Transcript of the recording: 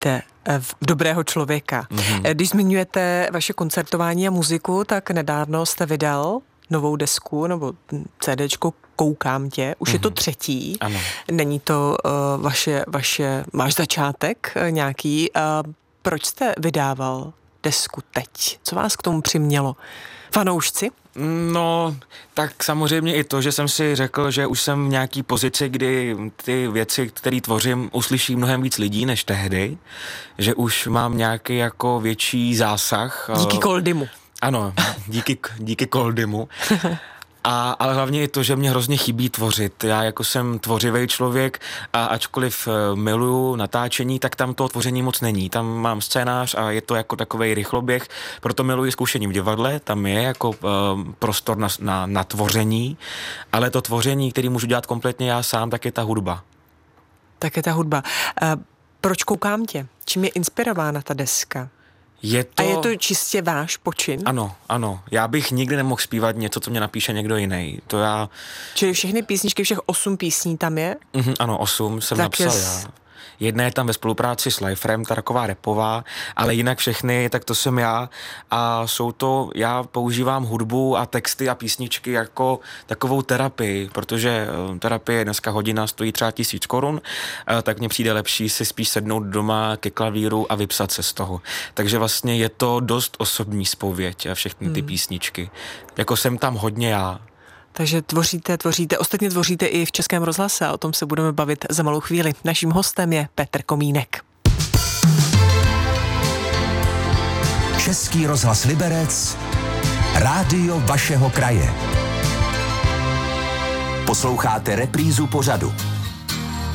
věříte v dobrého člověka. Když zmiňujete vaše koncertování a muziku, tak nedávno jste vydal novou desku nebo CDčko Koukám tě. Už je to 3. Ano. Není to váš začátek nějaký. Proč jste vydával desku teď? Co vás k tomu přimělo? Fanoušci? No, tak samozřejmě i to, že jsem si řekl, že už jsem v nějaký pozici, kdy ty věci, které tvořím, uslyší mnohem víc lidí než tehdy, že už mám nějaký jako větší zásah. Díky Koldymu. Ano, díky Koldymu. Ale hlavně i to, že mě hrozně chybí tvořit. Já jako jsem tvořivý člověk a ačkoliv miluju natáčení, tak tam toho tvoření moc není. Tam mám scénář a je to jako takovej rychloběh, proto miluji zkoušení v divadle, tam je jako prostor na tvoření, ale to tvoření, který můžu dělat kompletně já sám, tak je ta hudba. Proč Koukám tě? Čím je inspirována ta deska? A je to čistě váš počin? Ano. Já bych nikdy nemohl zpívat něco, co mě napíše někdo jiný. Čili všechny písničky, všech 8 písní tam je? Ano, 8 jsem napsal já. Jedna je tam ve spolupráci s Liferem, ta taková rapová, ale jinak všechny, tak to jsem já a já používám hudbu a texty a písničky jako takovou terapii, protože terapie dneska hodina stojí třeba 1000 korun, tak mně přijde lepší si spíš sednout doma ke klavíru a vypsat se z toho. Takže vlastně je to dost osobní zpověď a všechny ty písničky. Jako jsem tam hodně já. Takže tvoříte, ostatně tvoříte i v Českém rozhlase a o tom se budeme bavit za malou chvíli. Naším hostem je Petr Komínek. Český rozhlas Liberec, rádio vašeho kraje. Posloucháte reprízu pořadu.